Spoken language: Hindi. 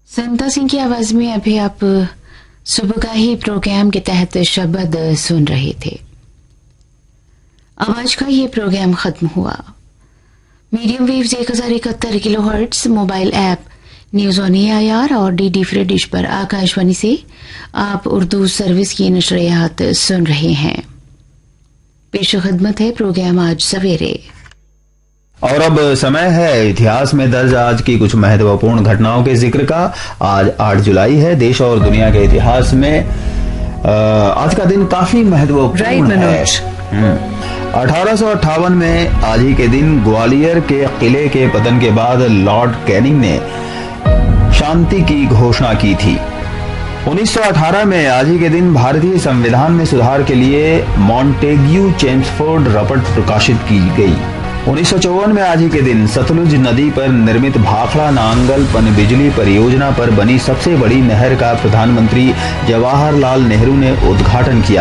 संता सिंह की आवाज में अभी आप सुबह का ही प्रोग्राम के तहत शब्द सुन रहे थे। अब आज का ये प्रोग्राम खत्म हुआ। Medium waves 1071 kilohertz, mobile app news on AIR और DD फ्री डिश पर आकाशवाणी से आप उर्दू सर्विस की नशरियात सुन रहे हैं। पेश खिदमत है प्रोग्राम आज सवेरे। और अब समय है इतिहास में दर्ज आज की कुछ महत्वपूर्ण घटनाओं के जिक्र का। आज 8 जुलाई है। देश और दुनिया के इतिहास में आज का दिन काफी महत्वपूर्ण है। 1858 में आज ही के दिन ग्वालियर के किले के पतन के बाद लॉर्ड कैनिंग ने शांति की घोषणा की थी। 1918 में आज ही के दिन भारतीय संविधान में सुधार के लिए मॉन्टेग्यू चेम्सफोर्ड रपट प्रकाशित की गई। 1954 में आज ही के दिन सतलुज नदी पर निर्मित भाखड़ा नांगल पनबिजली परियोजना पर बनी सबसे बड़ी नहर का प्रधानमंत्री जवाहरलाल नेहरू ने उद्घाटन किया।